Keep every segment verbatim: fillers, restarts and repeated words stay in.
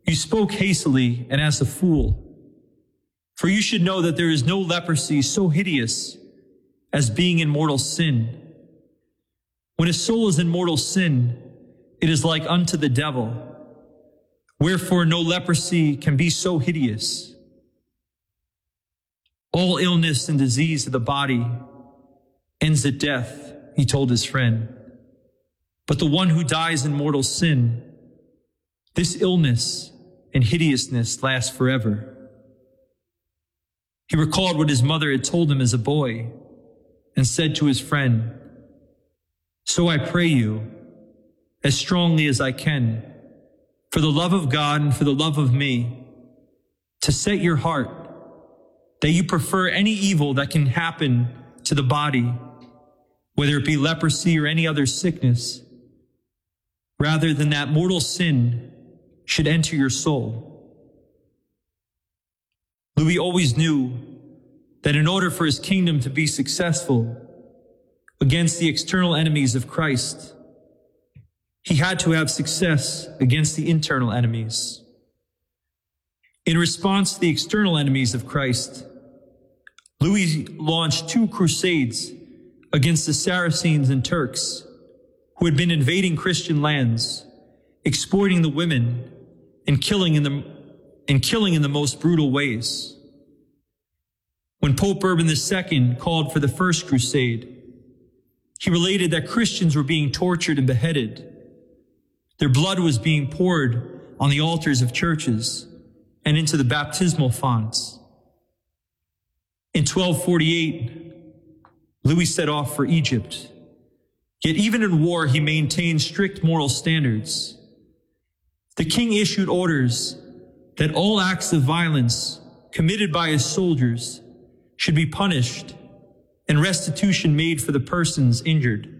You spoke hastily and as a fool. For you should know that there is no leprosy so hideous as being in mortal sin. When a soul is in mortal sin, it is like unto the devil. Wherefore no leprosy can be so hideous. All illness and disease of the body ends at death, he told his friend. But the one who dies in mortal sin, this illness and hideousness lasts forever. He recalled what his mother had told him as a boy and said to his friend, "So I pray you, as strongly as I can, for the love of God and for the love of me, to set your heart that you prefer any evil that can happen to the body, whether it be leprosy or any other sickness, rather than that mortal sin should enter your soul." Louis always knew that in order for his kingdom to be successful against the external enemies of Christ, he had to have success against the internal enemies. In response to the external enemies of Christ, Louis launched two crusades against the Saracens and Turks who had been invading Christian lands, exploiting the women, and killing in the, and killing in the most brutal ways. When Pope Urban the Second called for the First Crusade, he related that Christians were being tortured and beheaded. Their blood was being poured on the altars of churches and into the baptismal fonts. In twelve forty-eight, Louis set off for Egypt. Yet even in war, he maintained strict moral standards. The king issued orders that all acts of violence committed by his soldiers should be punished and restitution made for the persons injured.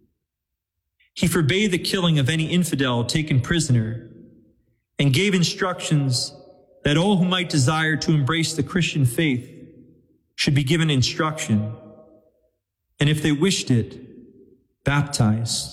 He forbade the killing of any infidel taken prisoner and gave instructions that all who might desire to embrace the Christian faith should be given instruction, and if they wished it, baptized.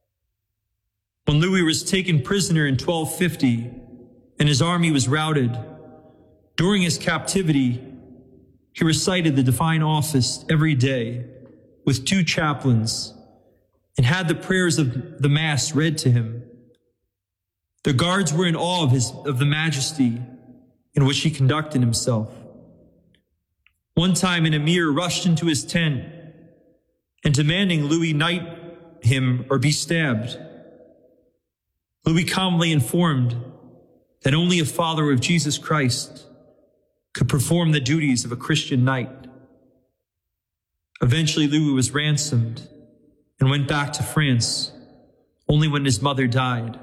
When Louis was taken prisoner in twelve fifty and his army was routed, during his captivity, he recited the divine office every day with two chaplains and had the prayers of the Mass read to him. The guards were in awe of, his, of the majesty in which he conducted himself. One time an emir rushed into his tent and demanding Louis knight him or be stabbed. Louis calmly informed that only a follower of Jesus Christ could perform the duties of a Christian knight. Eventually, Louis was ransomed and went back to France only when his mother died.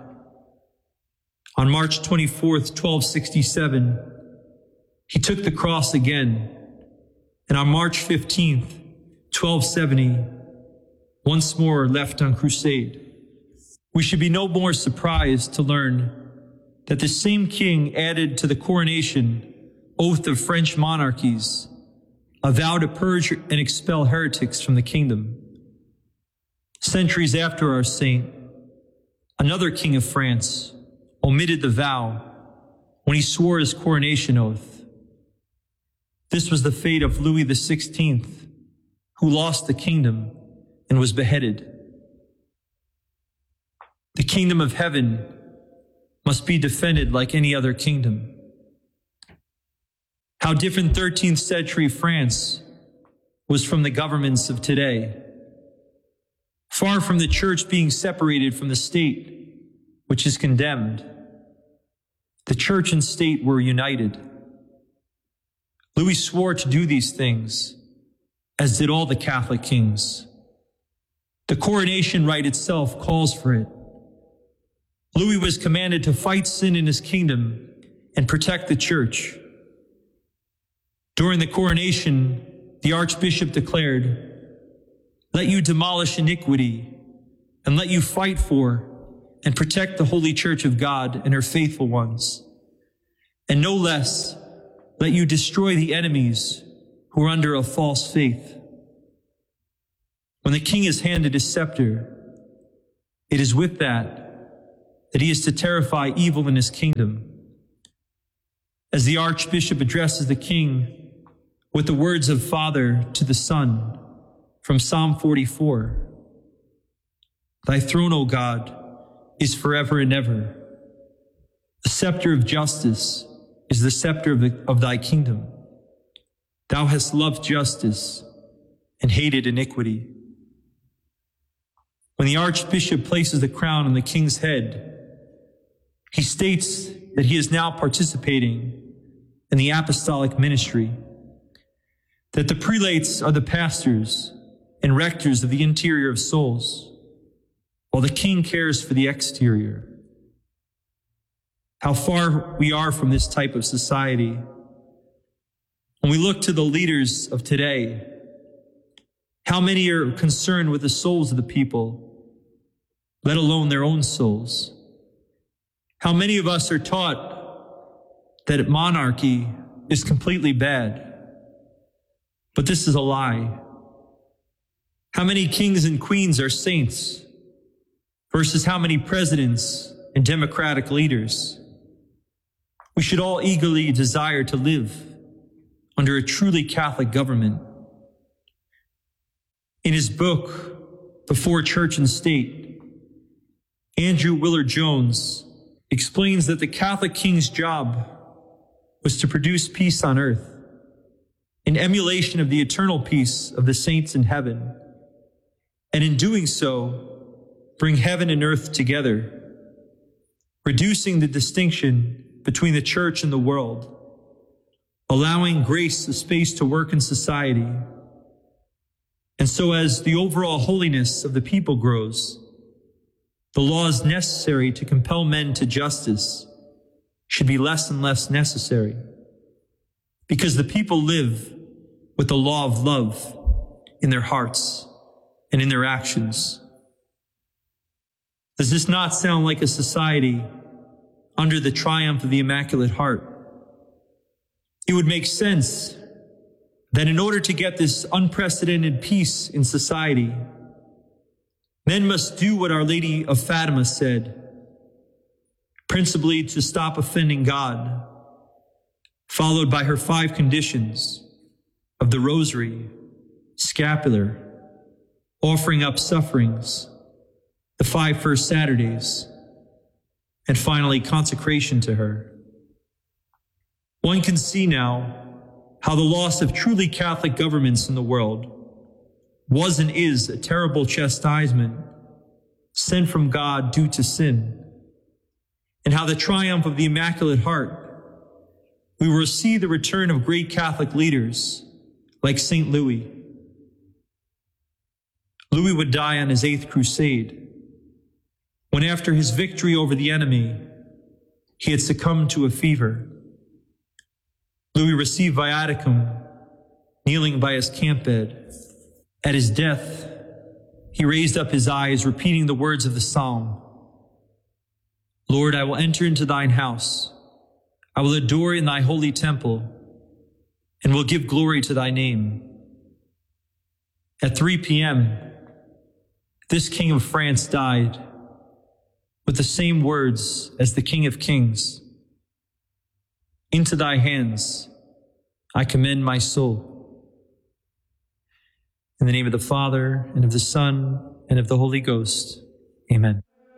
On March twenty-fourth, twelve sixty-seven, he took the cross again, and on March fifteenth, twelve seventy, once more left on crusade. We should be no more surprised to learn that the same king added to the coronation oath of French monarchies, a vow to purge and expel heretics from the kingdom. Centuries after our saint, another king of France omitted the vow when he swore his coronation oath. This was the fate of Louis the sixteenth, who lost the kingdom and was beheaded. The kingdom of heaven must be defended like any other kingdom. How different thirteenth century France was from the governments of today. Far from the church being separated from the state, which is condemned, the church and state were united. Louis swore to do these things, as did all the Catholic kings. The coronation rite itself calls for it. Louis was commanded to fight sin in his kingdom and protect the church. During the coronation, the archbishop declared, "Let you demolish iniquity, and let you fight for and protect the holy church of God and her faithful ones. And no less, let you destroy the enemies who are under a false faith." When the king is handed his scepter, it is with that that he is to terrify evil in his kingdom as the Archbishop addresses the King with the words of Father to the Son from Psalm forty-four. Thy throne, O God, is forever and ever. The scepter of justice is the scepter of, the, of thy kingdom. Thou hast loved justice and hated iniquity. When the Archbishop places the crown on the King's head, he states that he is now participating in the apostolic ministry, that the prelates are the pastors and rectors of the interior of souls, while the King cares for the exterior. How far we are from this type of society. When we look to the leaders of today, how many are concerned with the souls of the people, let alone their own souls? How many of us are taught that monarchy is completely bad? But this is a lie. How many kings and queens are saints versus how many presidents and democratic leaders? We should all eagerly desire to live under a truly Catholic government. In his book, Before Church and State, Andrew Willard Jones explains that the Catholic king's job was to produce peace on earth, in emulation of the eternal peace of the saints in heaven, and in doing so, bring heaven and earth together, reducing the distinction between the church and the world, allowing grace a space to work in society. And so as the overall holiness of the people grows, the laws necessary to compel men to justice should be less and less necessary, because the people live with the law of love in their hearts and in their actions. Does this not sound like a society under the triumph of the Immaculate Heart? It would make sense that in order to get this unprecedented peace in society, men must do what Our Lady of Fatima said, principally to stop offending God, followed by her five conditions of the Rosary, scapular, offering up sufferings, the five first Saturdays, and finally consecration to her. One can see now how the loss of truly Catholic governments in the world was and is a terrible chastisement sent from God due to sin, and how the triumph of the Immaculate Heart, we will see the return of great Catholic leaders like Saint Louis. Louis would die on his eighth crusade, when after his victory over the enemy, he had succumbed to a fever. Louis received viaticum, kneeling by his camp bed. At his death, he raised up his eyes, repeating the words of the psalm, Lord, I will enter into thine house. I will adore in thy holy temple, and will give glory to thy name. At three p.m., this King of France died with the same words as the King of Kings. Into thy hands I commend my soul. In the name of the Father, and of the Son, and of the Holy Ghost. Amen.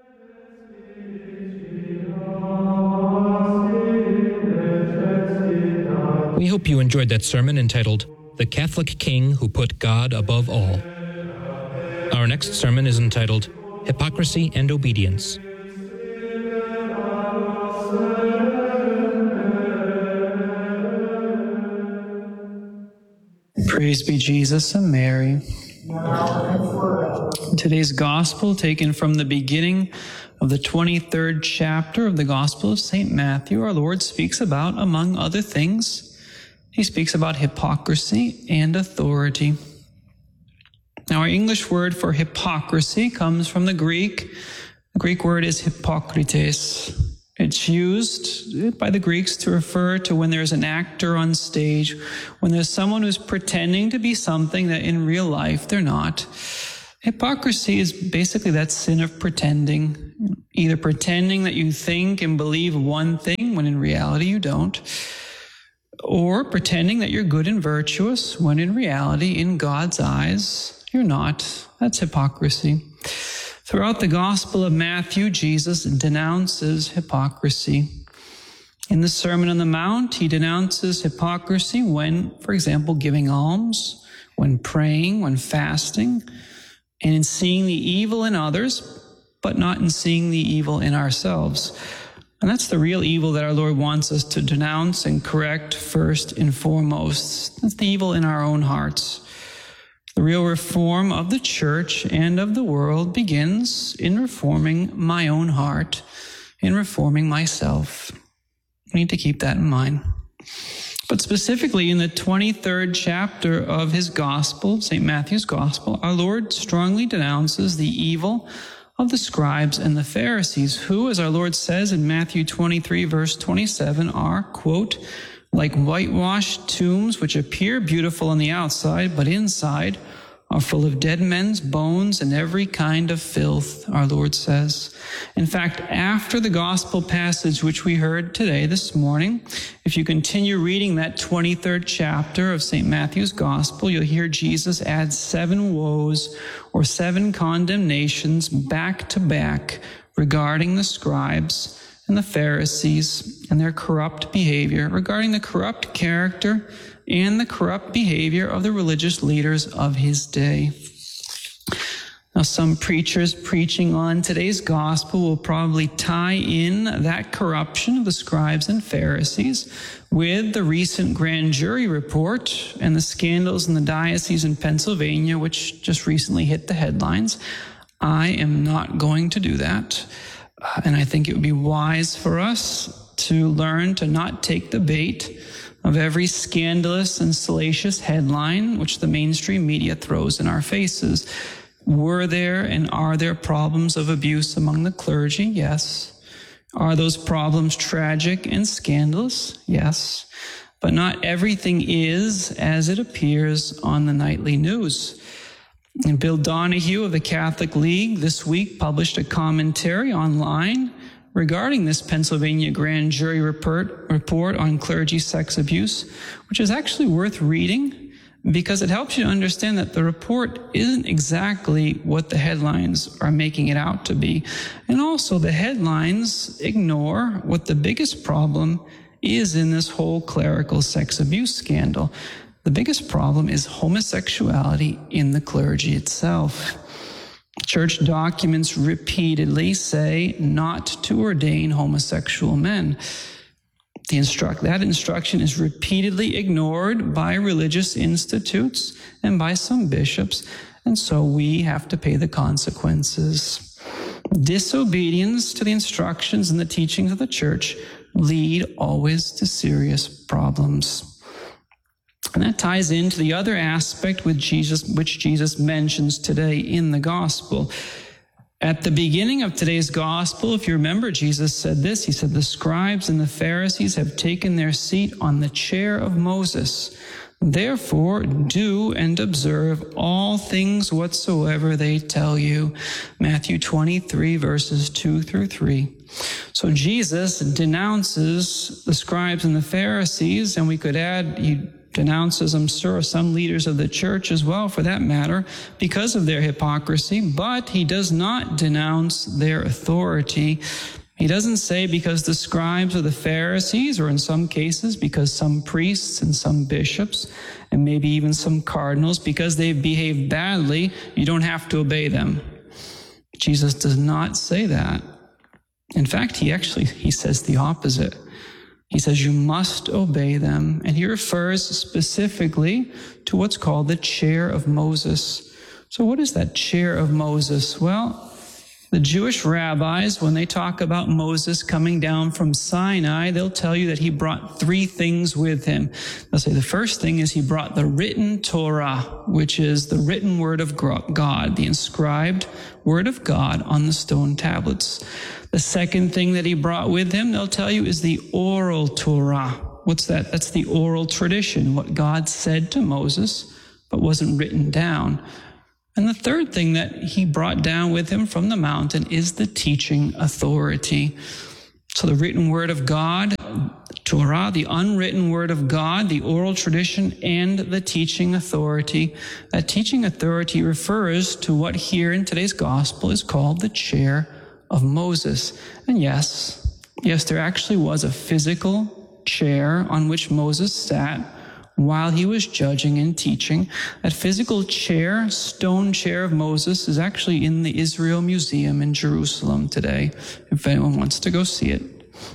We hope you enjoyed that sermon entitled, The Catholic King Who Put God Above All. Our next sermon is entitled, Hypocrisy and Obedience. Praise be Jesus and Mary. Today's gospel, taken from the beginning of the twenty-third chapter of the Gospel of Saint Matthew, our Lord speaks about, among other things, he speaks about hypocrisy and authority. Now, our English word for hypocrisy comes from the Greek. The Greek word is hypokrites. It's used by the Greeks to refer to when there's an actor on stage, when there's someone who's pretending to be something that in real life they're not. Hypocrisy is basically that sin of pretending, either pretending that you think and believe one thing when in reality you don't. or pretending that you're good and virtuous when in reality, in God's eyes, you're not. That's hypocrisy. Throughout the Gospel of Matthew, Jesus denounces hypocrisy. In the Sermon on the Mount, he denounces hypocrisy when, for example, giving alms, when praying, when fasting, and in seeing the evil in others, but not in seeing the evil in ourselves. And that's the real evil that our Lord wants us to denounce and correct first and foremost. That's the evil in our own hearts. The real reform of the church and of the world begins in reforming my own heart, in reforming myself. We need to keep that in mind. But specifically in the twenty-third chapter of his gospel, Saint Matthew's gospel, our Lord strongly denounces the evil of the scribes and the Pharisees, who, as our Lord says in Matthew twenty-three, verse twenty-seven, are, quote, like whitewashed tombs which appear beautiful on the outside, but inside are full of dead men's bones and every kind of filth, our Lord says. In fact, after the gospel passage which we heard today, this morning, if you continue reading that twenty-third chapter of Saint Matthew's gospel, you'll hear Jesus add seven woes or seven condemnations back to back regarding the scribes and the Pharisees and their corrupt behavior, regarding the corrupt character and the corrupt behavior of the religious leaders of his day. Now, some preachers preaching on today's gospel will probably tie in that corruption of the scribes and Pharisees with the recent grand jury report and the scandals in the diocese in Pennsylvania, which just recently hit the headlines. I am not going to do that. Uh, and I think it would be wise for us to learn to not take the bait of every scandalous and salacious headline which the mainstream media throws in our faces. Were there and are there problems of abuse among the clergy? Yes. Are those problems tragic and scandalous? Yes. But not everything is as it appears on the nightly news. And Bill Donahue of the Catholic League this week published a commentary online regarding this Pennsylvania grand jury report, report on clergy sex abuse, which is actually worth reading because it helps you to understand that the report isn't exactly what the headlines are making it out to be. And also the headlines ignore what the biggest problem is in this whole clerical sex abuse scandal. The biggest problem is homosexuality in the clergy itself. Church documents repeatedly say not to ordain homosexual men. The instruct, that instruction is repeatedly ignored by religious institutes and by some bishops, and so we have to pay the consequences. Disobedience to the instructions and the teachings of the church lead always to serious problems. And that ties into the other aspect with Jesus, which Jesus mentions today in the gospel. At the beginning of today's gospel, if you remember, Jesus said this. He said, the scribes and the Pharisees have taken their seat on the chair of Moses. Therefore, do and observe all things whatsoever they tell you. Matthew twenty-three, verses two through three. So Jesus denounces the scribes and the Pharisees, and we could add, he denounces, I'm sure, some leaders of the church as well, for that matter, because of their hypocrisy, but he does not denounce their authority. He doesn't say because the scribes or the Pharisees, or in some cases because some priests and some bishops, and maybe even some cardinals, because they've behaved badly, you don't have to obey them. Jesus does not say that. In fact, he actually, he says the opposite. He says you must obey them, and he refers specifically to what's called the chair of Moses. So what is that chair of Moses? Well, the Jewish rabbis, when they talk about Moses coming down from Sinai, they'll tell you that he brought three things with him. They'll say the first thing is he brought the written Torah, which is the written word of God, the inscribed word of God on the stone tablets. The second thing that he brought with him, they'll tell you, is the oral Torah. What's that? That's the oral tradition, what God said to Moses, but wasn't written down. And the third thing that he brought down with him from the mountain is the teaching authority. So the written word of God Torah, the unwritten word of God, the oral tradition, and the teaching authority. That teaching authority refers to what here in today's gospel is called the chair of Moses. And yes, yes, there actually was a physical chair on which Moses sat while he was judging and teaching. That physical chair, stone chair of Moses, is actually in the Israel Museum in Jerusalem today, if anyone wants to go see it.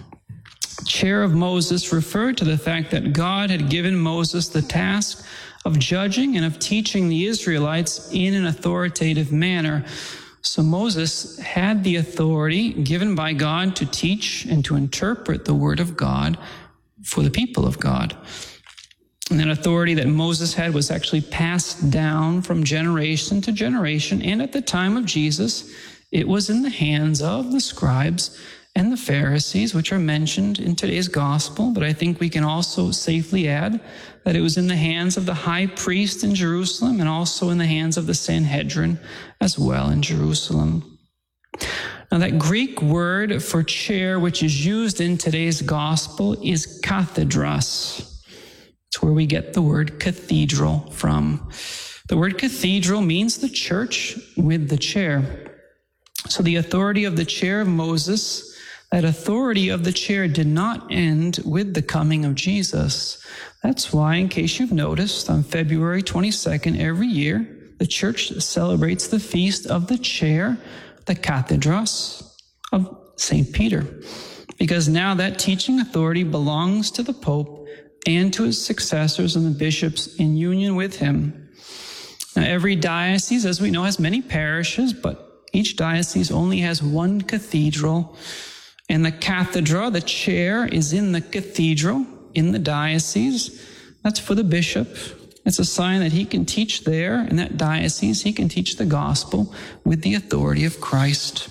Chair of Moses referred to the fact that God had given Moses the task of judging and of teaching the Israelites in an authoritative manner. So Moses had the authority given by God to teach and to interpret the word of God for the people of God. And that authority that Moses had was actually passed down from generation to generation. And at the time of Jesus, it was in the hands of the scribes and the Pharisees, which are mentioned in today's gospel. But I think we can also safely add that it was in the hands of the high priest in Jerusalem and also in the hands of the Sanhedrin as well in Jerusalem. Now, that Greek word for chair, which is used in today's gospel, is kathedros. It's where we get the word cathedral from. The word cathedral means the church with the chair. So the authority of the chair of Moses, that authority of the chair did not end with the coming of Jesus. That's why, in case you've noticed, on February twenty-second every year, the church celebrates the feast of the chair, the kathedros of Saint Peter. Because now that teaching authority belongs to the Pope and to his successors and the bishops in union with him. Now, every diocese, as we know, has many parishes, but each diocese only has one cathedral. And the cathedra, the chair, is in the cathedral, in the diocese. That's for the bishop. It's a sign that he can teach there in that diocese. He can teach the gospel with the authority of Christ.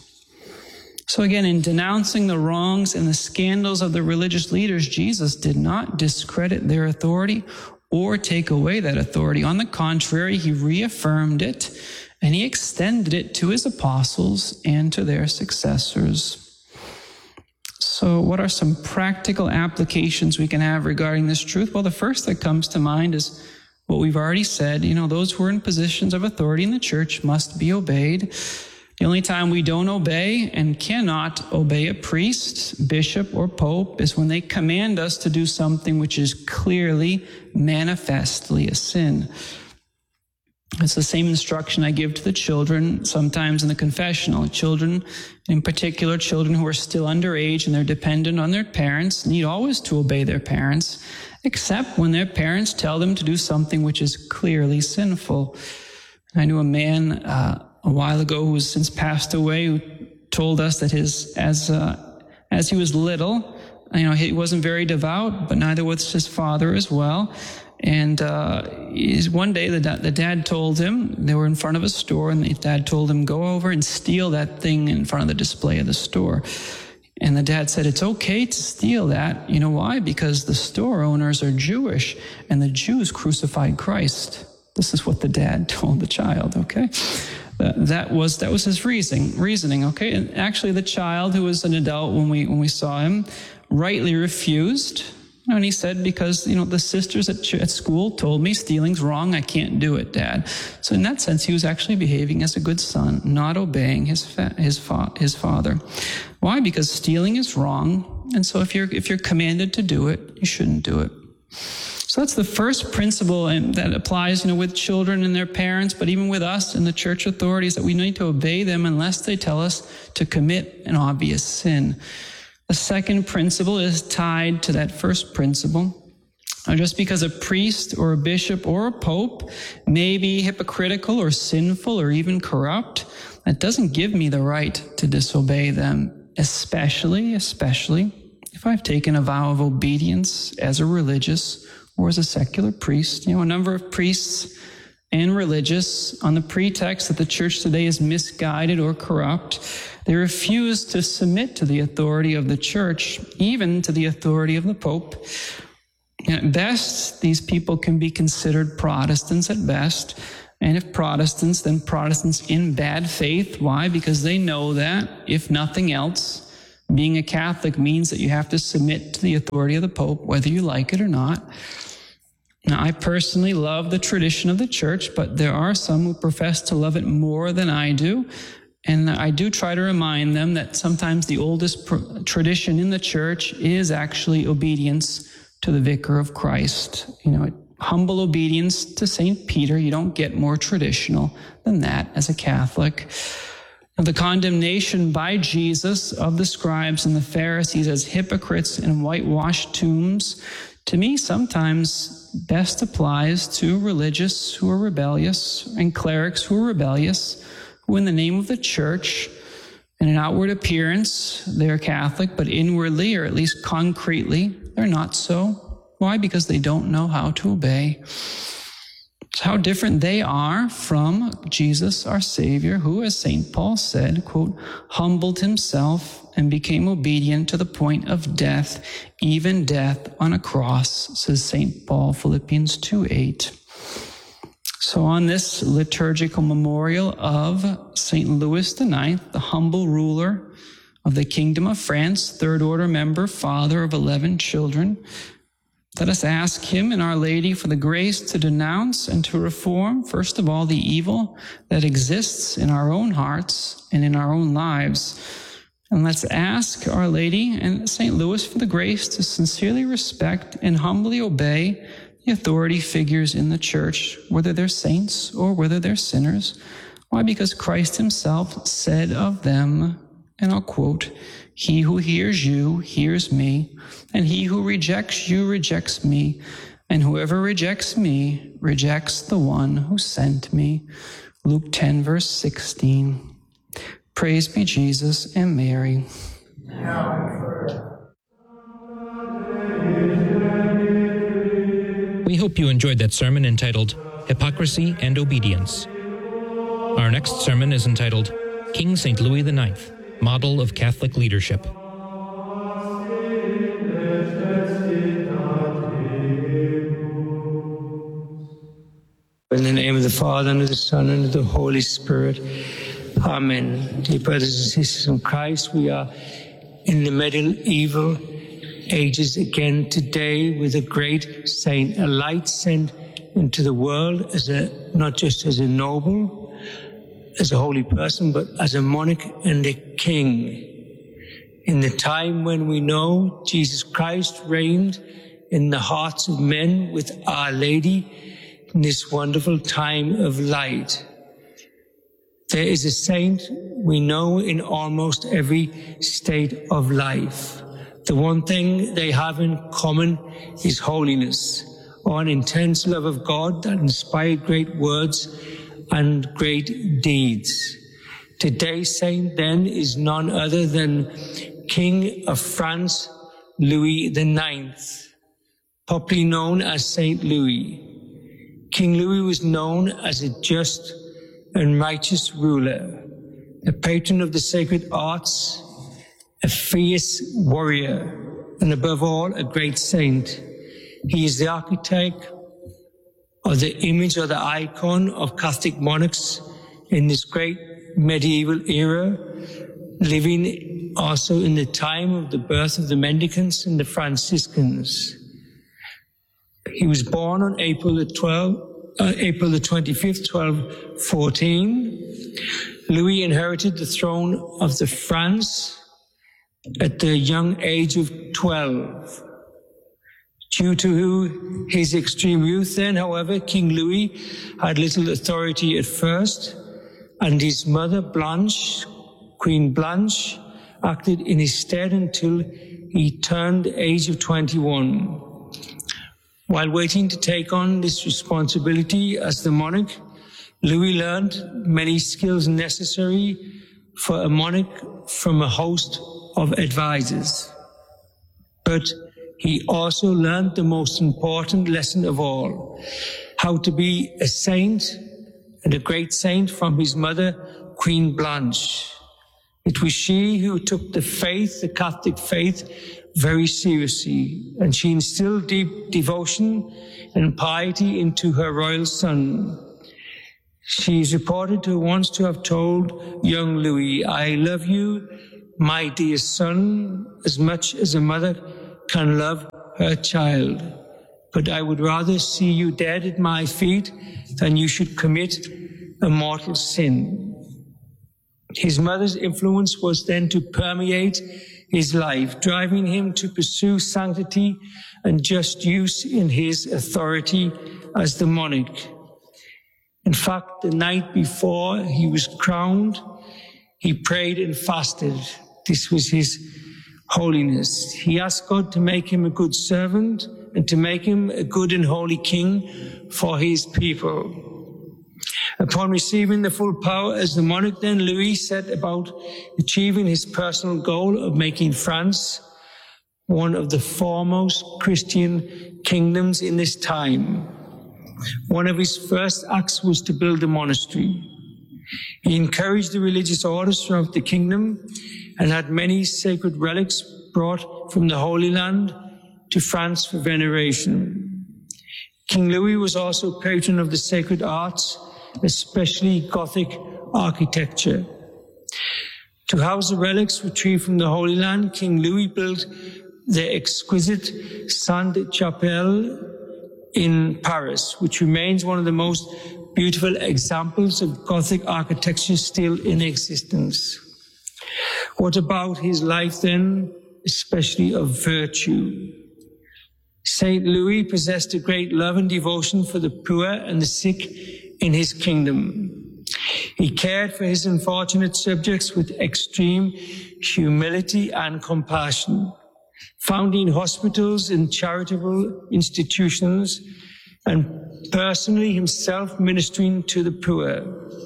So again, in denouncing the wrongs and the scandals of the religious leaders, Jesus did not discredit their authority or take away that authority. On the contrary, he reaffirmed it and he extended it to his apostles and to their successors. So what are some practical applications we can have regarding this truth? Well, the first that comes to mind is what we've already said. You know, those who are in positions of authority in the church must be obeyed. The only time we don't obey and cannot obey a priest, bishop, or pope is when they command us to do something which is clearly, manifestly a sin. It's the same instruction I give to the children sometimes in the confessional. Children, in particular children who are still underage and they're dependent on their parents, need always to obey their parents, except when their parents tell them to do something which is clearly sinful. I knew a man uh, a while ago who has since passed away who told us that his as uh, as he was little, you know, he wasn't very devout, but neither was his father as well. And uh, one day the, da- the dad told him, they were in front of a store, and the dad told him, go over and steal that thing in front of the display of the store. And the dad said, it's okay to steal that. You know why? Because the store owners are Jewish, and the Jews crucified Christ. This is what the dad told the child, okay? That, that was that was his reasoning, reasoning, okay? And actually the child, who was an adult when we when we saw him, rightly refused. And he said, because, you know, the sisters at, ch- at school told me stealing's wrong, I can't do it, Dad. So in that sense, he was actually behaving as a good son, not obeying his fa- his fa- his father. Why? Because stealing is wrong, and so if you're if you're commanded to do it, you shouldn't do it. So that's the first principle, and that applies, you know, with children and their parents, but even with us and the church authorities, that we need to obey them unless they tell us to commit an obvious sin. The second principle is tied to that first principle. Now, just because a priest or a bishop or a pope may be hypocritical or sinful or even corrupt, that doesn't give me the right to disobey them, especially, especially if I've taken a vow of obedience as a religious or as a secular priest. You know, a number of priests and religious, on the pretext that the church today is misguided or corrupt, they refuse to submit to the authority of the church, even to the authority of the Pope. And at best, these people can be considered Protestants at best. And if Protestants, then Protestants in bad faith. Why? Because they know that, if nothing else, Being a Catholic means that you have to submit to the authority of the Pope, whether you like it or not. Now, I personally love the tradition of the Church, but there are some who profess to love it more than I do. And I do try to remind them that sometimes the oldest pr- tradition in the Church is actually obedience to the Vicar of Christ. You know, humble obedience to Saint Peter. You don't get more traditional than that as a Catholic. The condemnation by Jesus of the scribes and the Pharisees as hypocrites in whitewashed tombs, to me, sometimes best applies to religious who are rebellious and clerics who are rebellious, who in the name of the Church, in an outward appearance, they're Catholic, but inwardly, or at least concretely, they're not so. Why? Because they don't know how to obey. It's how different they are from Jesus, our Savior, who, as Saint Paul said, quote, humbled himself and became obedient to the point of death, even death on a cross, says Saint Paul, Philippians two eight. So on this liturgical memorial of Saint Louis the Ninth, the humble ruler of the Kingdom of France, third order member, father of eleven children, let us ask him and Our Lady for the grace to denounce and to reform, first of all, the evil that exists in our own hearts and in our own lives. And let's ask Our Lady and Saint Louis for the grace to sincerely respect and humbly obey the authority figures in the Church, whether they're saints or whether they're sinners. Why? Because Christ himself said of them, and I'll quote, "He who hears you hears me, and he who rejects you rejects me, and whoever rejects me rejects the one who sent me." Luke ten, verse sixteen. Praise be Jesus and Mary. We hope you enjoyed that sermon entitled Hypocrisy and Obedience. Our next sermon is entitled King Saint Louis the Ninth, Model of Catholic Leadership. In the name of the Father, and of the Son, and of the Holy Spirit. Amen. Dear brothers and sisters in Christ, we are in the medieval ages again today with a great saint, a light sent into the world as a not just as a noble, as a holy person, but as a monarch and a king. In the time when we know Jesus Christ reigned in the hearts of men with Our Lady in this wonderful time of light. There is a saint we know in almost every state of life. The one thing they have in common is holiness, or an intense love of God that inspired great words and great deeds. Today's saint then is none other than King of France, Louis the Ninth, popularly known as Saint Louis. King Louis was known as a just and righteous ruler, a patron of the sacred arts, a fierce warrior, and above all, a great saint. He is the architect or the image or the icon of Catholic monarchs in this great medieval era, living also in the time of the birth of the Mendicants and the Franciscans. He was born on April the twelfth, uh, April the twenty-fifth, twelve fourteen. Louis inherited the throne of the France at the young age of twelve. Due to his extreme youth then, however, King Louis had little authority at first, and his mother Blanche, Queen Blanche, acted in his stead until he turned the age of twenty-one. While waiting to take on this responsibility as the monarch, Louis learned many skills necessary for a monarch from a host of advisors. But he also learned the most important lesson of all, how to be a saint, and a great saint from his mother, Queen Blanche. It was she who took the faith, the Catholic faith, very seriously, and she instilled deep devotion and piety into her royal son. She is reported to once to have told young Louis, "I love you my dear son, as much as a mother can love her child. But I would rather see you dead at my feet than you should commit a mortal sin. His mother's influence was then to permeate his life, driving him to pursue sanctity and just use in his authority as the monarch. In fact, the night before he was crowned, he prayed and fasted. This was his holiness. He asked God to make him a good servant and to make him a good and holy king for his people. Upon receiving the full power as the monarch, then Louis set about achieving his personal goal of making France one of the foremost Christian kingdoms in this time. One of his first acts was to build a monastery. He encouraged the religious orders throughout the kingdom and had many sacred relics brought from the Holy Land to France for veneration. King Louis was also patron of the sacred arts, especially Gothic architecture. To house the relics retrieved from the Holy Land, King Louis built the exquisite Sainte-Chapelle in Paris, which remains one of the most beautiful examples of Gothic architecture still in existence. What about his life then, especially of virtue? Saint Louis possessed a great love and devotion for the poor and the sick in his kingdom. He cared for his unfortunate subjects with extreme humility and compassion, founding hospitals and charitable institutions, and personally himself ministering to the poor.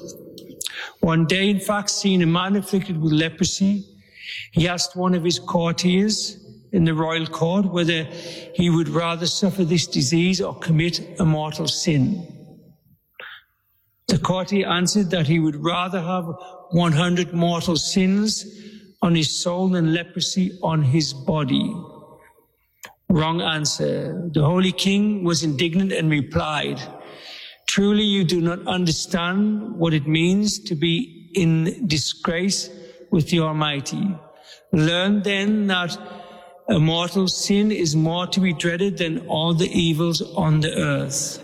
One day, in fact, seeing a man afflicted with leprosy, he asked one of his courtiers in the royal court whether he would rather suffer this disease or commit a mortal sin. The courtier answered that he would rather have one hundred mortal sins on his soul than leprosy on his body. Wrong answer. The Holy King was indignant and replied, "Truly you do not understand what it means to be in disgrace with the Almighty. Learn then that a mortal sin is more to be dreaded than all the evils on the earth."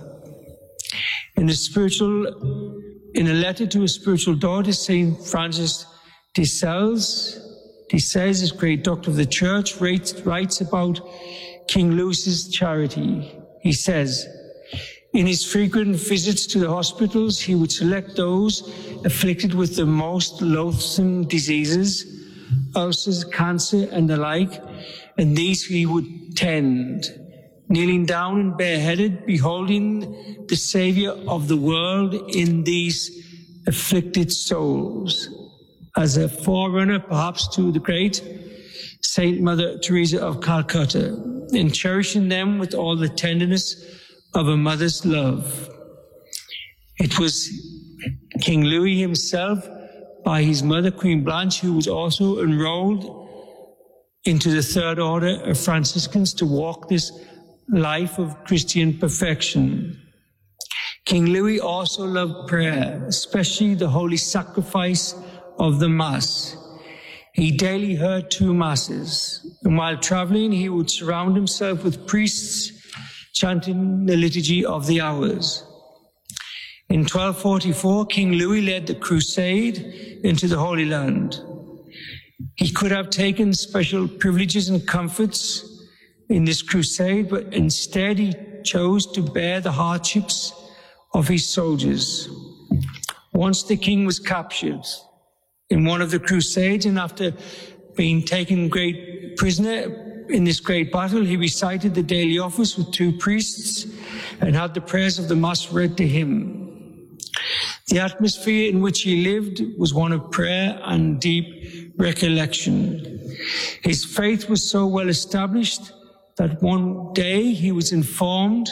In a spiritual, in a letter to a spiritual daughter, Saint Francis de Sales, de Sales, this great doctor of the Church, writes, writes about King Louis's charity. He says, in his frequent visits to the hospitals, he would select those afflicted with the most loathsome diseases, ulcers, cancer, and the like, and these he would tend, kneeling down and bareheaded, beholding the Savior of the world in these afflicted souls. As a forerunner, perhaps, to the great Saint Mother Teresa of Calcutta, and cherishing them with all the tenderness of a mother's love. It was King Louis himself, by his mother, Queen Blanche, who was also enrolled into the Third Order of Franciscans to walk this life of Christian perfection. King Louis also loved prayer, especially the holy sacrifice of the Mass. He daily heard two Masses, and while traveling, he would surround himself with priests chanting the Liturgy of the Hours. In twelve forty-four, King Louis led the crusade into the Holy Land. He could have taken special privileges and comforts in this crusade, but instead he chose to bear the hardships of his soldiers. Once the king was captured in one of the crusades, and after being taken great prisoner in this great battle, he recited the daily office with two priests and had the prayers of the Mass read to him. The atmosphere in which he lived was one of prayer and deep recollection. His faith was so well established that one day he was informed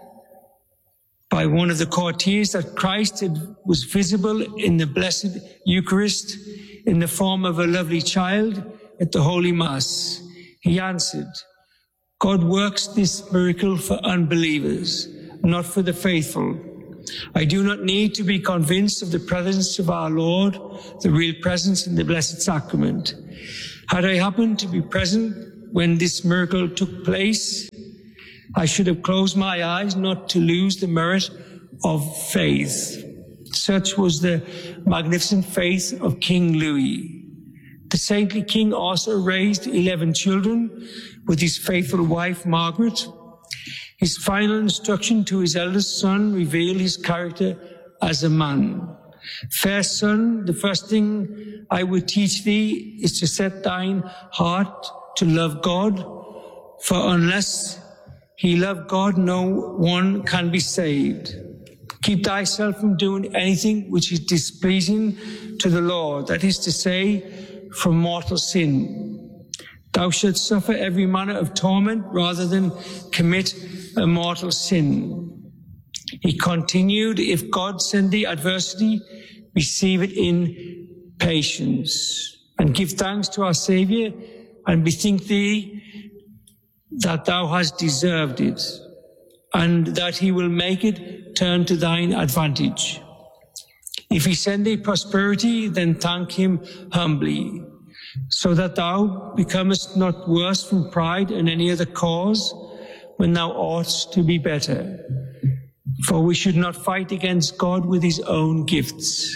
by one of the courtiers that Christ had, was visible in the Blessed Eucharist in the form of a lovely child at the Holy Mass. He answered, "God works this miracle for unbelievers, not for the faithful. I do not need to be convinced of the presence of our Lord, the real presence in the Blessed Sacrament. Had I happened to be present when this miracle took place, I should have closed my eyes not to lose the merit of faith. Such was the magnificent faith of King Louis. The saintly king also raised eleven children with his faithful wife, Margaret. His final instruction to his eldest son revealed his character as a man. Fair son, the first thing I would teach thee is to set thine heart to love God, for unless he love God, no one can be saved. Keep thyself from doing anything which is displeasing to the Lord, that is to say, from mortal sin. Thou shouldst suffer every manner of torment rather than commit a mortal sin. He continued, if God send thee adversity, receive it in patience, and give thanks to our Saviour, and bethink thee that thou hast deserved it, and that he will make it turn to thine advantage. If he send thee prosperity, then thank him humbly, so that thou becomest not worse from pride and any other cause, when thou oughtest to be better. For we should not fight against God with his own gifts.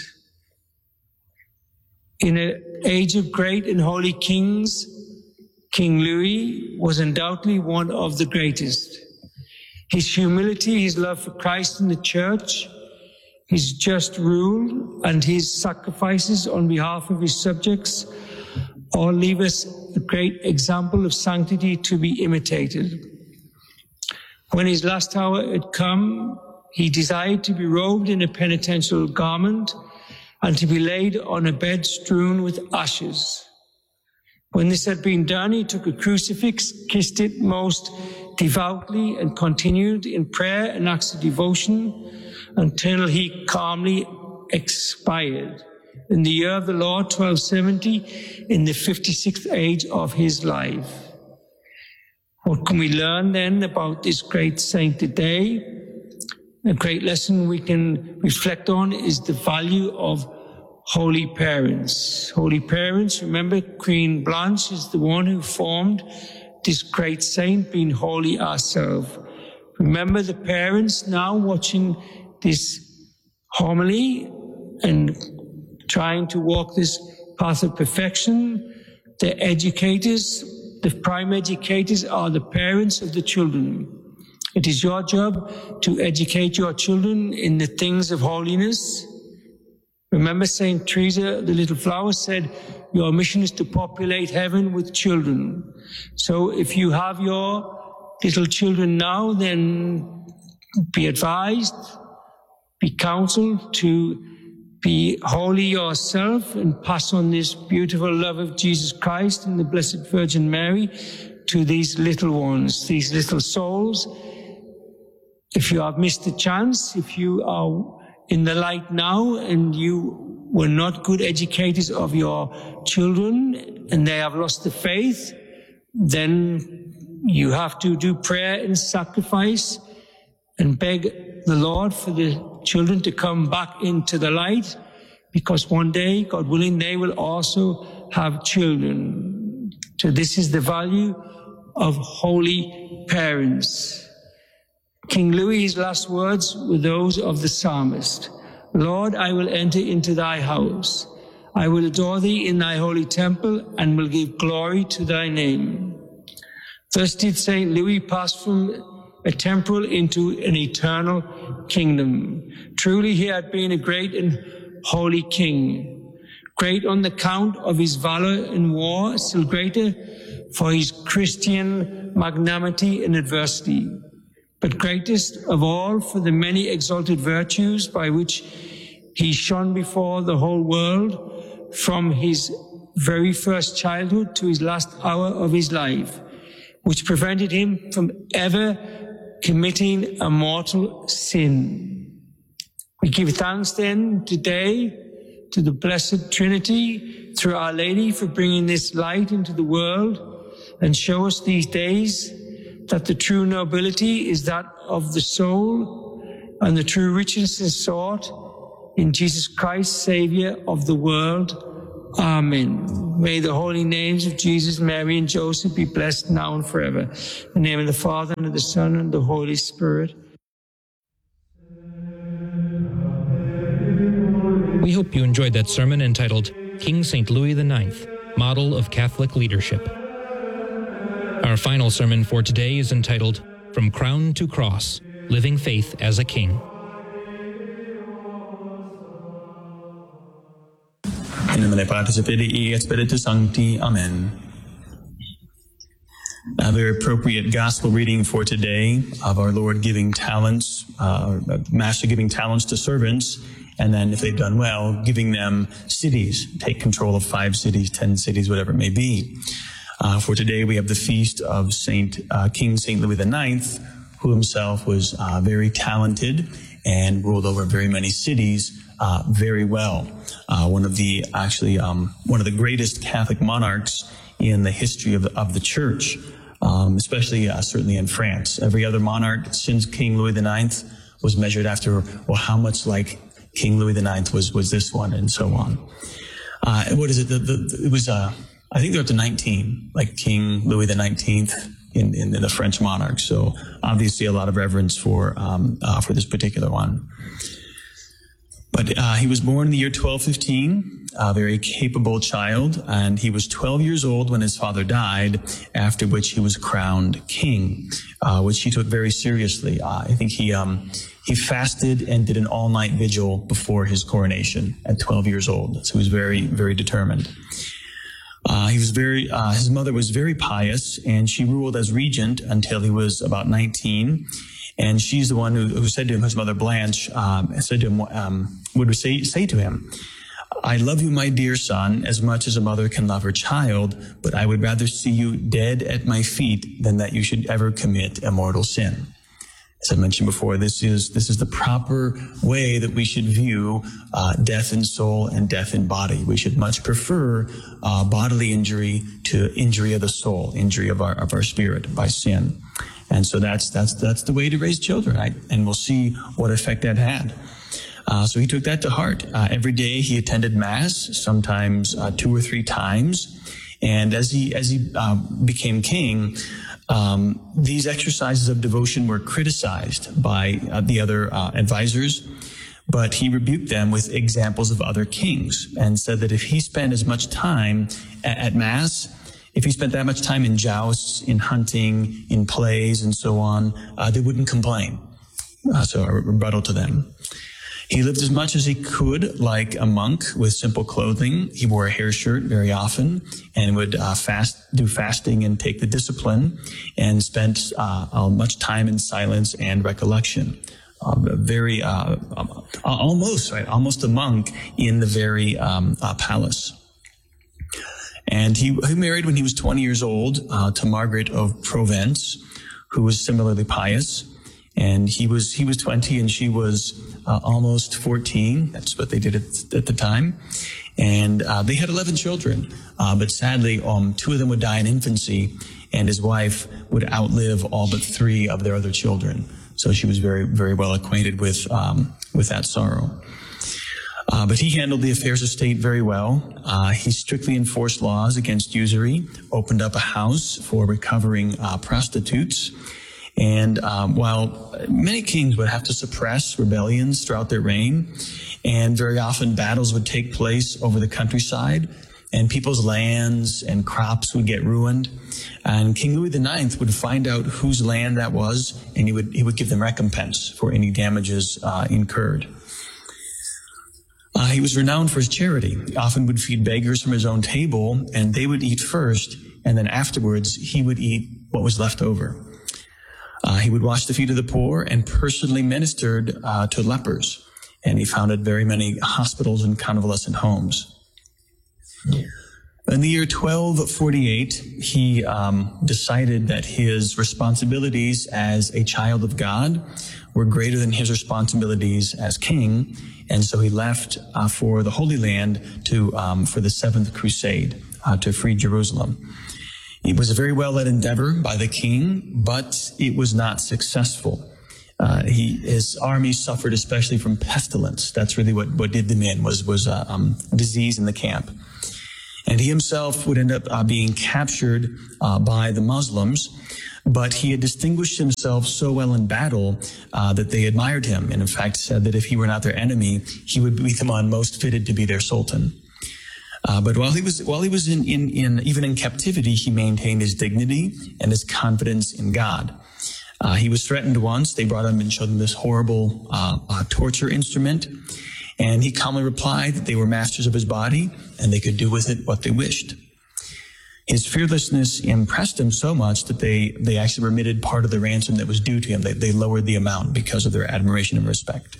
In an age of great and holy kings, King Louis was undoubtedly one of the greatest. His humility, his love for Christ and the church, his just rule, and his sacrifices on behalf of his subjects all leave us a great example of sanctity to be imitated. When his last hour had come, he desired to be robed in a penitential garment and to be laid on a bed strewn with ashes. When this had been done, he took a crucifix, kissed it most devoutly, and continued in prayer and acts of devotion until he calmly expired in the year of the Lord, twelve seventy, in the fifty-sixth age of his life. What can we learn then about this great saint today? A great lesson we can reflect on is the value of holy parents. Holy parents, remember, Queen Blanche is the one who formed this great saint, being holy ourselves. Remember the parents now watching this homily and trying to walk this path of perfection. The educators, the prime educators are the parents of the children. It is your job to educate your children in the things of holiness. Remember Saint Teresa, the little flower, said, your mission is to populate heaven with children. So if you have your little children now, then be advised, be counseled to be holy yourself and pass on this beautiful love of Jesus Christ and the Blessed Virgin Mary to these little ones, these little souls. If you have missed the chance, if you are in the light now and you were not good educators of your children and they have lost the faith, then you have to do prayer and sacrifice and beg the Lord for the children to come back into the light, because one day, God willing, they will also have children. So this is the value of holy parents. King Louis's last words were those of the psalmist. Lord, I will enter into thy house. I will adore thee in thy holy temple and will give glory to thy name. Thus did Saint Louis pass from a temporal into an eternal kingdom. Truly he had been a great and holy king, great on the count of his valor in war, still greater for his Christian magnanimity in adversity, but greatest of all for the many exalted virtues by which he shone before the whole world from his very first childhood to his last hour of his life, which prevented him from ever committing a mortal sin. We give thanks then today to the Blessed Trinity through Our Lady for bringing this light into the world and show us these days that the true nobility is that of the soul and the true richness is sought in Jesus Christ, Savior of the world. Amen. May the holy names of Jesus, Mary, and Joseph be blessed now and forever. In the name of the Father, and of the Son, and of the Holy Spirit. We hope you enjoyed that sermon entitled King Saint Louis the Ninth, Model of Catholic Leadership. Our final sermon for today is entitled From Crown to Cross, Living Faith as a King. In nomine Patris et Filii et Spiritus Sancti. Amen. A very appropriate gospel reading for today of our Lord giving talents, uh, Master giving talents to servants, and then if they've done well, giving them cities, take control of five cities, ten cities, whatever it may be. Uh, for today, we have the feast of Saint uh, King Saint Louis the Ninth, who himself was uh, very talented and ruled over very many cities uh, very well. Uh, one of the actually um, one of the greatest Catholic monarchs in the history of the, of the Church, um, especially uh, certainly in France. Every other monarch since King Louis the Ninth was measured after, well, how much like King Louis the Ninth was was this one, and so on. Uh, what is it? The, the, it was, uh, I think they're up to nineteen, like King Louis the Nineteenth in, in, in the French monarch. So obviously a lot of reverence for um, uh, for this particular one. But uh, he was born in the year twelve fifteen, a very capable child, and he was twelve years old when his father died, after which he was crowned king, uh, which he took very seriously. Uh, I think he um, he fasted and did an all-night vigil before his coronation at twelve years old. So he was very, very determined. Uh, he was very, uh, his mother was very pious, and she ruled as regent until he was about nineteen. And she's the one who, who said to him, his mother Blanche, um, said to him, um, would say, say to him, "I love you, my dear son, as much as a mother can love her child, but I would rather see you dead at my feet than that you should ever commit a mortal sin." As I mentioned before, this is this is the proper way that we should view uh, death in soul and death in body. We should much prefer uh, bodily injury to injury of the soul, injury of our of our spirit by sin. And so that's that's that's the way to raise children, I, and we'll see what effect that had. Uh, so he took that to heart. Uh, every day he attended Mass, sometimes uh, two or three times. And as he as he uh, became king, um, these exercises of devotion were criticized by uh, the other uh, advisors, but he rebuked them with examples of other kings and said that if he spent as much time at, at Mass, if he spent that much time in jousts, in hunting, in plays, and so on, uh, they wouldn't complain. Uh, so a rebuttal to them. He lived as much as he could like a monk with simple clothing. He wore a hair shirt very often and would uh, fast, do fasting and take the discipline, and spent uh, uh, much time in silence and recollection. Uh, very, uh, um, almost, right, almost a monk in the very um, uh, palace. And he, he married when he was twenty years old uh, to Margaret of Provence, who was similarly pious. And he was he was twenty and she was uh, almost fourteen. That's what they did at, at the time. And uh, they had eleven children. Uh, but sadly, um, two of them would die in infancy, and his wife would outlive all but three of their other children. So she was very, very well acquainted with um, with that sorrow. Uh, but he handled the affairs of state very well. Uh, he strictly enforced laws against usury, opened up a house for recovering uh, prostitutes. And um, while many kings would have to suppress rebellions throughout their reign, and very often battles would take place over the countryside, and people's lands and crops would get ruined, and King Louis the Ninth would find out whose land that was, and he would he would give them recompense for any damages uh, incurred. Uh, he was renowned for his charity. He often would feed beggars from his own table, and they would eat first, and then afterwards he would eat what was left over. Uh, he would wash the feet of the poor and personally ministered uh, to lepers, and he founded very many hospitals and convalescent homes. In the year twelve forty-eight, he um, decided that his responsibilities as a child of God were greater than his responsibilities as king, and so he left uh, for the Holy Land to um, for the Seventh Crusade uh, to free Jerusalem. It was a very well-led endeavor by the king, but it was not successful. Uh, he, his army suffered especially from pestilence. That's really what, what did them in, was, was uh, um, disease in the camp. And he himself would end up uh, being captured uh, by the Muslims, but he had distinguished himself so well in battle uh, that they admired him, and in fact said that if he were not their enemy, he would be the one most fitted to be their sultan. Uh, but while he was while he was in, in, in even in captivity, he maintained his dignity and his confidence in God. Uh, he was threatened once. They brought him and showed him this horrible uh, uh, torture instrument. And he calmly replied that they were masters of his body and they could do with it what they wished. His fearlessness impressed them so much that they, they actually remitted part of the ransom that was due to him. They, they lowered the amount because of their admiration and respect.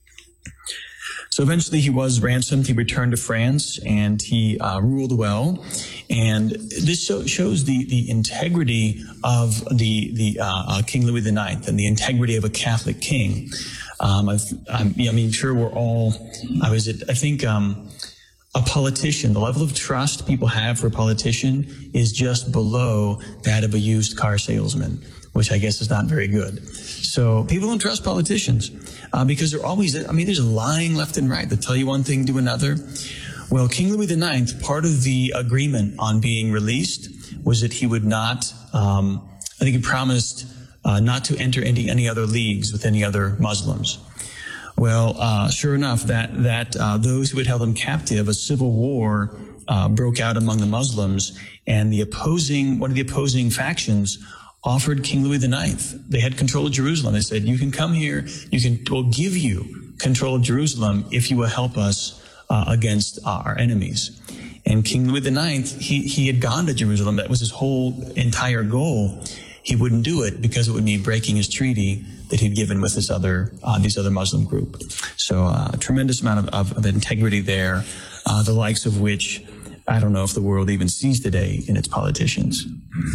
So eventually he was ransomed. He returned to France and he uh, ruled well. And this show, shows the, the integrity of the, the uh, uh, King Louis the Ninth and the integrity of a Catholic king. Um, I've, I'm, I mean, sure, we're all, I was at, I think, um, a politician, the level of trust people have for a politician is just below that of a used car salesman, which I guess is not very good. So people don't trust politicians uh, because they're always, I mean, there's lying left and right. They tell you one thing, do another. Well, King Louis the Ninth, part of the agreement on being released was that he would not, um, I think he promised uh, not to enter into any other leagues with any other Muslims. Well, uh, sure enough, that, that uh, those who had held him captive, a civil war uh, broke out among the Muslims, and the opposing, one of the opposing factions offered King Louis the Ninth. They had control of Jerusalem. They said, you can come here, you can, we'll give you control of Jerusalem if you will help us uh, against our enemies. And King Louis the Ninth, he, he had gone to Jerusalem. That was his whole entire goal. He wouldn't do it because it would mean breaking his treaty that he'd given with this other, uh, this other Muslim group. So uh, a tremendous amount of, of, of integrity there, uh, the likes of which I don't know if the world even sees today in its politicians.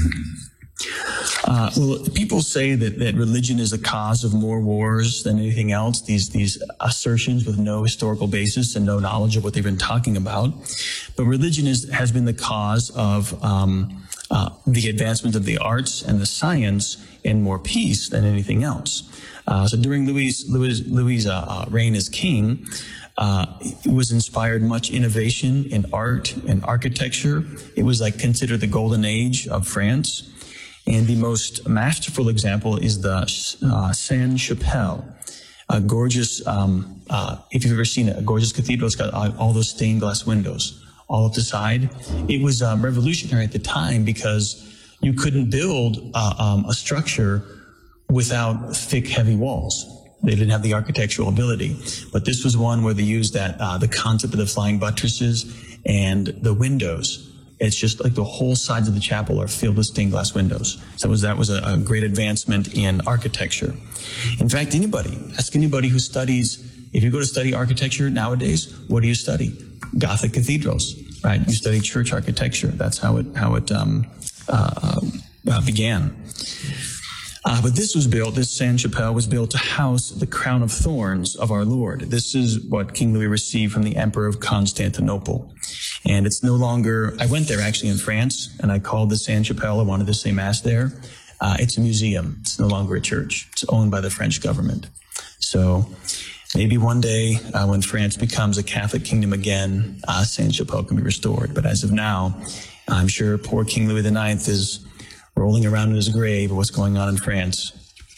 Uh, well, people say that, that religion is the cause of more wars than anything else, these, these assertions with no historical basis and no knowledge of what they've been talking about. But religion is, has been the cause of um, uh, the advancement of the arts and the science and more peace than anything else. Uh, so during Louis, Louis, Louis' uh, reign as king, uh, it was inspired much innovation in art and architecture. It was like considered the golden age of France. And the most masterful example is the uh, Sainte-Chapelle, a gorgeous, um, uh, if you've ever seen it, a gorgeous cathedral. It's got all those stained glass windows all up the side. It was um, revolutionary at the time because you couldn't build uh, um, a structure without thick, heavy walls. They didn't have the architectural ability. But this was one where they used that uh, the concept of the flying buttresses and the windows. It's just like the whole sides of the chapel are filled with stained glass windows. So that was, that was a, a great advancement in architecture. In fact, anybody, ask anybody who studies, if you go to study architecture nowadays, what do you study? Gothic cathedrals, right? You study church architecture. That's how it, how it um, uh, uh, began. Uh, but this was built, this Sainte-Chapelle was built to house the crown of thorns of our Lord. This is what King Louis received from the Emperor of Constantinople. And it's no longer, I went there actually in France, and I called the Sainte-Chapelle, I wanted to say Mass there. Uh, it's a museum. It's no longer a church. It's owned by the French government. So maybe one day uh, when France becomes a Catholic kingdom again, uh, Sainte-Chapelle can be restored. But as of now, I'm sure poor King Louis the Ninth is rolling around in his grave of what's going on in France.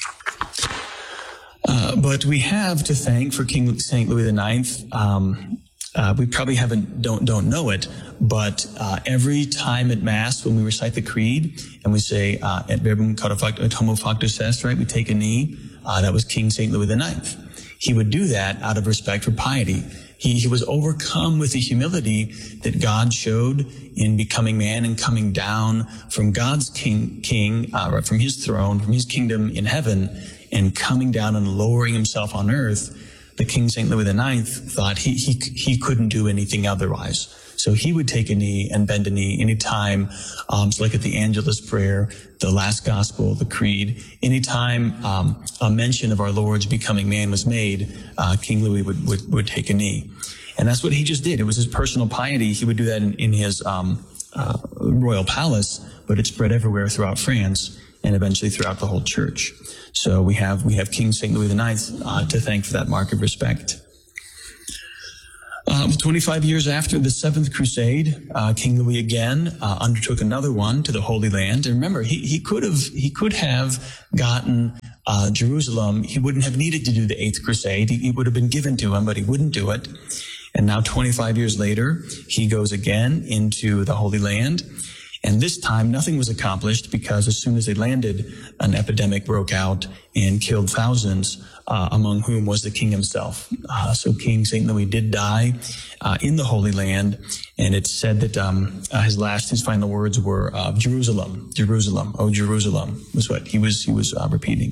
Uh, but we have to thank for King Saint Louis the Ninth. Um, uh, we probably haven't don't don't know it, but uh, every time at Mass when we recite the Creed and we say uh, et verbum cauda et homo factus est, right? We take a knee. Uh, that was King Saint Louis the Ninth. He would do that out of respect for piety. He, he was overcome with the humility that God showed in becoming man and coming down from God's king, king uh, from his throne, from his kingdom in heaven, and coming down and lowering himself on earth. The King Saint Louis the Ninth thought he, he, he couldn't do anything otherwise. So he would take a knee and bend a knee anytime, um, so like at the Angelus prayer, the last gospel, the creed, anytime um, a mention of our Lord's becoming man was made, uh, King Louis would, would, would take a knee. And that's what he just did. It was his personal piety. He would do that in, in his um, uh, royal palace, but it spread everywhere throughout France and eventually throughout the whole church. So we have we have King Saint Louis the Ninth uh, to thank for that mark of respect. Uh, twenty-five years after the Seventh Crusade, uh, King Louis again uh, undertook another one to the Holy Land. And remember, he, he could have he could have gotten uh, Jerusalem. He wouldn't have needed to do the Eighth Crusade. He, it would have been given to him, but he wouldn't do it. And now, twenty-five years later, he goes again into the Holy Land. And this time, nothing was accomplished because as soon as they landed, an epidemic broke out and killed thousands, uh, among whom was the king himself. Uh, so King Saint Louis did die uh, in the Holy Land, and it's said that um, uh, his last, his final words were uh, "Jerusalem, Jerusalem, oh Jerusalem," was what he was he was uh, repeating.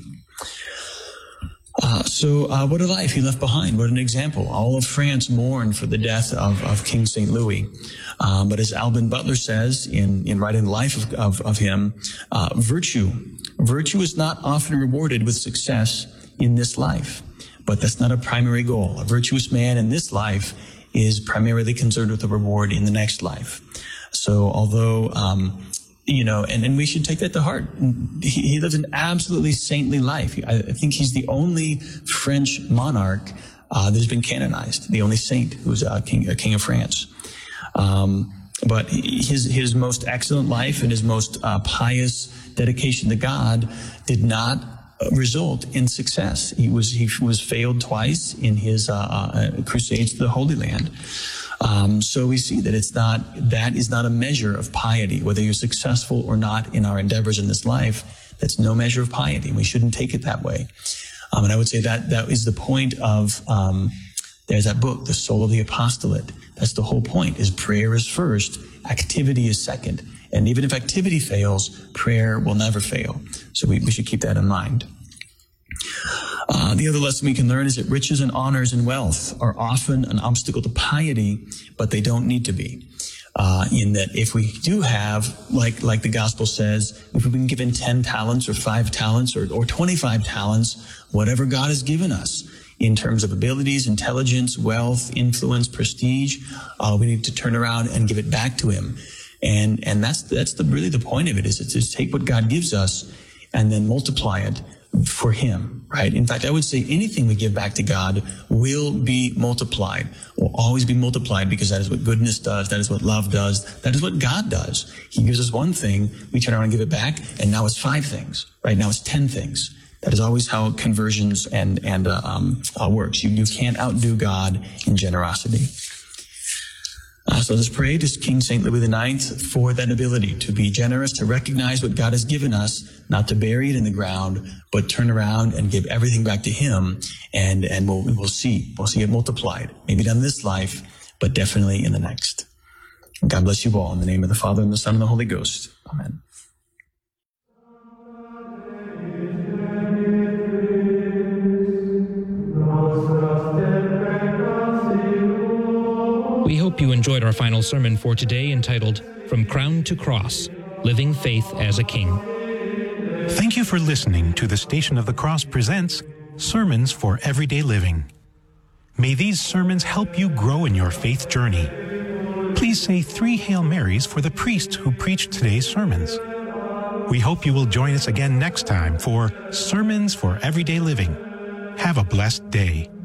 Uh, so uh, what a life he left behind. What an example. All of France mourned for the death of, of King Saint Louis. Um, but as Alban Butler says in, in writing the life of, of, of him, uh, virtue, virtue is not often rewarded with success in this life, but that's not a primary goal. A virtuous man in this life is primarily concerned with the reward in the next life. So although, um, you know, and, and we should take that to heart. He, he lives an absolutely saintly life. I, I think he's the only French monarch uh, that's been canonized, the only saint who's a king, a king of France. Um, but his his most excellent life and his most uh, pious dedication to God did not result in success. He was he was failed twice in his uh, uh, crusades to the Holy Land. Um, so we see that it's not, that is not a measure of piety, whether you're successful or not in our endeavors in this life. That's no measure of piety. We shouldn't take it that way. Um, and I would say that that is the point of, um, there's that book, The Soul of the Apostolate. That's the whole point, is prayer is first, activity is second. And even if activity fails, prayer will never fail. So we, we should keep that in mind. Uh, the other lesson we can learn is that riches and honors and wealth are often an obstacle to piety, but they don't need to be. Uh, in that if we do have, like like the gospel says, if we've been given ten talents or five talents or, or twenty-five talents, whatever God has given us in terms of abilities, intelligence, wealth, influence, prestige, uh, we need to turn around and give it back to him. And and that's that's the really the point of it, is to take what God gives us and then multiply it for him, right? In fact, I would say anything we give back to God will be multiplied, will always be multiplied, because that is what goodness does. That is what love does. That is what God does. He gives us one thing, we turn around and give it back, and now it's five things, right? Now it's ten things. That is always how conversions and, and, uh, um, uh, works. You, you can't outdo God in generosity. Uh, so let's pray to King Saint Louis the Ninth for that ability to be generous, to recognize what God has given us, not to bury it in the ground, but turn around and give everything back to him. And, and we'll, we'll see, we'll see it multiplied. Maybe not in this life, but definitely in the next. God bless you all in the name of the Father and the Son and the Holy Ghost. Amen. We hope you enjoyed our final sermon for today, entitled From Crown to Cross, Living Faith as a King. Thank you for listening to the Station of the Cross presents Sermons for Everyday Living. May these sermons help you grow in your faith journey. Please say three Hail Marys for the priest who preached today's sermons. We hope you will join us again next time for Sermons for Everyday Living. Have a blessed day.